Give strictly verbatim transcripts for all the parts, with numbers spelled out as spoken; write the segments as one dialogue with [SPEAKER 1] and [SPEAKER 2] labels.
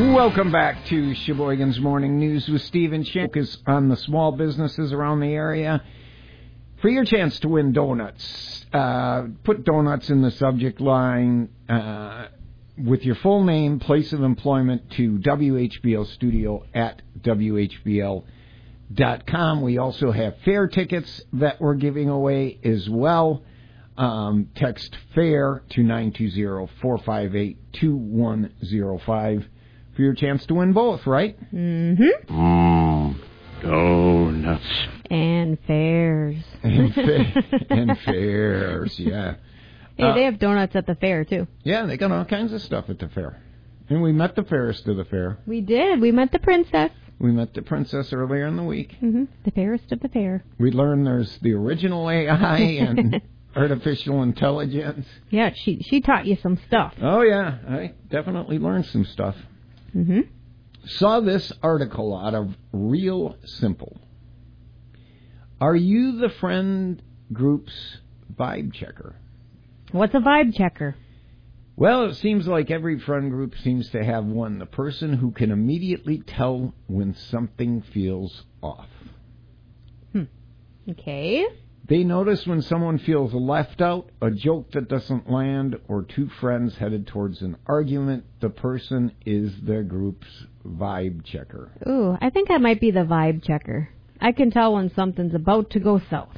[SPEAKER 1] Welcome back to Sheboygan's Morning News with Stephen Shank. Focus on the small businesses around the area. For your chance to win donuts, uh, put donuts in the subject line uh, with your full name, place of employment to W H B L Studio at W H B L dot com. We also have fair tickets that we're giving away as well. Um, text FAIR to nine two zero, four five eight, two one zero five for your chance to win both, right?
[SPEAKER 2] Mm-hmm.
[SPEAKER 3] Mm, donuts.
[SPEAKER 2] And fairs.
[SPEAKER 1] And, fa- and fairs, yeah.
[SPEAKER 2] Hey,
[SPEAKER 1] uh,
[SPEAKER 2] they have donuts at the fair, too.
[SPEAKER 1] Yeah, they got all kinds of stuff at the fair. And we met the fairest of the fair.
[SPEAKER 2] We did. We met the princess.
[SPEAKER 1] We met the princess earlier in the week.
[SPEAKER 2] Mm-hmm. The fairest of the fair.
[SPEAKER 1] We learned there's the original A I and artificial intelligence.
[SPEAKER 2] Yeah, she she taught you some stuff.
[SPEAKER 1] Oh, yeah. I definitely learned some stuff.
[SPEAKER 2] Mm-hmm.
[SPEAKER 1] Saw this article out of Real Simple. Are you the friend group's vibe checker?
[SPEAKER 2] What's a vibe checker?
[SPEAKER 1] Well, it seems like every friend group seems to have one, the person who can immediately tell when something feels off.
[SPEAKER 2] Hmm. Okay.
[SPEAKER 1] They notice when someone feels left out, a joke that doesn't land, or two friends headed towards an argument. The person is the group's vibe checker.
[SPEAKER 2] Ooh, I think I might be the vibe checker. I can tell when something's about to go south.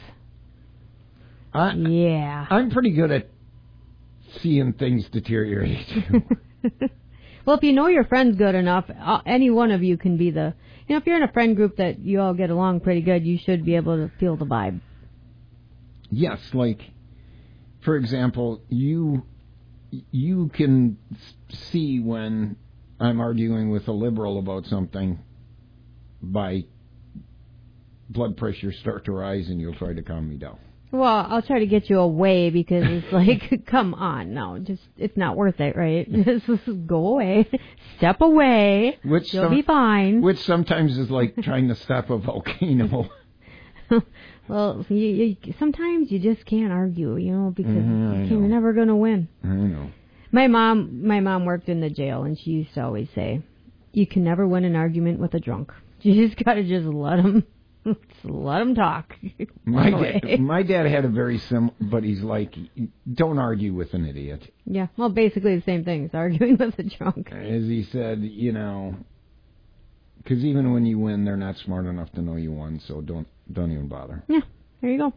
[SPEAKER 1] I,
[SPEAKER 2] Yeah.
[SPEAKER 1] I'm pretty good at seeing things deteriorate.
[SPEAKER 2] Well, if you know your friends good enough, uh, any one of you can be the... You know, if you're in a friend group that you all get along pretty good, you should be able to feel the vibe.
[SPEAKER 1] Yes, like, for example, you you can see when I'm arguing with a liberal about something by blood pressure start to rise, and you'll try to calm me down.
[SPEAKER 2] Well, I'll try to get you away because it's like, come on, no, just it's not worth it, right? Just go away, step away,
[SPEAKER 1] Which
[SPEAKER 2] you'll
[SPEAKER 1] some,
[SPEAKER 2] be fine.
[SPEAKER 1] Which sometimes is like trying to stop a volcano.
[SPEAKER 2] Well, you, you, sometimes you just can't argue, you know, because
[SPEAKER 1] Mm-hmm,
[SPEAKER 2] you're never going to win.
[SPEAKER 1] I know.
[SPEAKER 2] My mom, my mom worked in the jail, and she used to always say, "You can never win an argument with a drunk. You just got to just let them, just let them talk."
[SPEAKER 1] My dad, my dad had a very sim, but he's like, don't argue with an idiot.
[SPEAKER 2] Yeah, well, basically the same thing as arguing with a drunk.
[SPEAKER 1] As he said, you know, because even when you win, they're not smart enough to know you won, so don't don't even bother.
[SPEAKER 2] Yeah, there you go.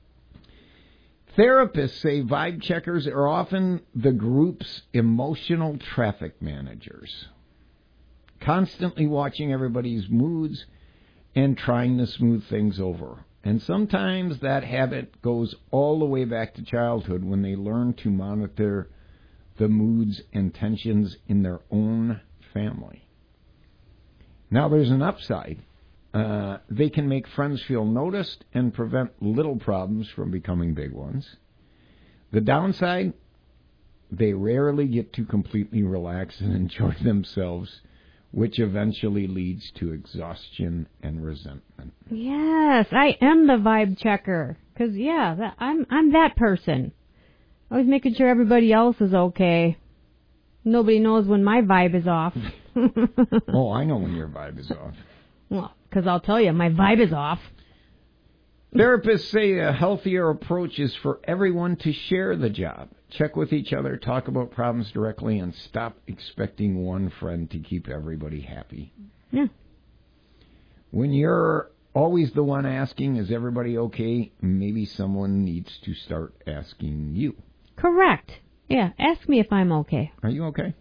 [SPEAKER 1] Therapists say vibe checkers are often the group's emotional traffic managers, constantly watching everybody's moods and trying to smooth things over. And sometimes that habit goes all the way back to childhood when they learn to monitor the moods and tensions in their own family. Now, there's an upside. Uh, they can make friends feel noticed and prevent little problems from becoming big ones. The downside, they rarely get to completely relax and enjoy themselves, which eventually leads to exhaustion and resentment.
[SPEAKER 2] Yes, I am the vibe checker. Because, yeah, that, I'm I'm that person. Always making sure everybody else is okay. Nobody knows when my vibe is off.
[SPEAKER 1] Oh, I know when your vibe is off.
[SPEAKER 2] Well, because I'll tell you, my vibe is off.
[SPEAKER 1] Therapists say a healthier approach is for everyone to share the job. Check with each other, talk about problems directly, and stop expecting one friend to keep everybody happy.
[SPEAKER 2] Yeah.
[SPEAKER 1] When you're always the one asking, is everybody okay, maybe someone needs to start asking you.
[SPEAKER 2] Correct. Yeah, ask me if I'm okay.
[SPEAKER 1] Are you okay?